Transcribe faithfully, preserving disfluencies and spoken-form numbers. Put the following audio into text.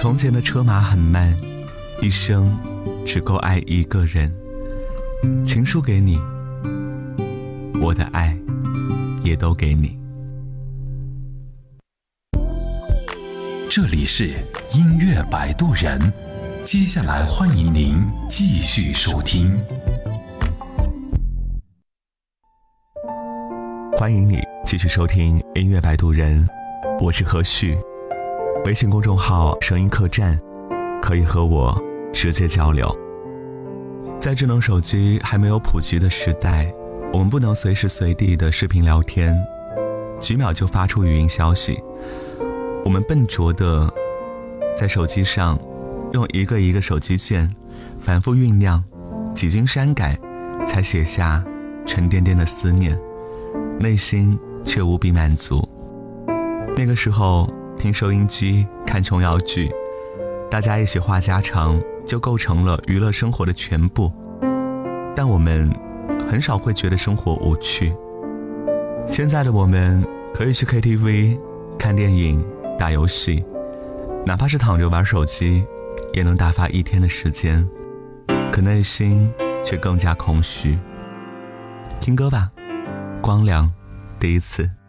从前的车马很慢，一生只够爱一个人。情书给你，我的爱也都给你。 这里是音乐摆渡人，接下来欢迎您继续收听。 欢迎你继续收听音乐摆渡人，我是何旭。微信公众号声音客栈可以和我直接交流。在智能手机还没有普及的时代，我们不能随时随地的视频聊天，几秒就发出语音消息。我们笨拙的在手机上用一个一个手机键反复酝酿，几经删改才写下沉甸甸的思念，内心却无比满足。那个时候听收音机看琼瑶剧，大家一起话家常就构成了娱乐生活的全部，但我们很少会觉得生活无趣。现在的我们可以去 K T V 看电影打游戏，哪怕是躺着玩手机也能打发一天的时间，可内心却更加空虚。听歌吧，光良第一次。